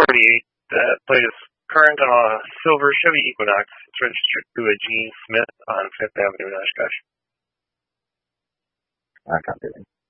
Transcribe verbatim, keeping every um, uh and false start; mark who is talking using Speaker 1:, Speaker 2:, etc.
Speaker 1: forty-eight. That plate is current on a silver Chevy Equinox. It's registered to a Gene Smith on Fifth Avenue in Oshkosh.
Speaker 2: I copy that.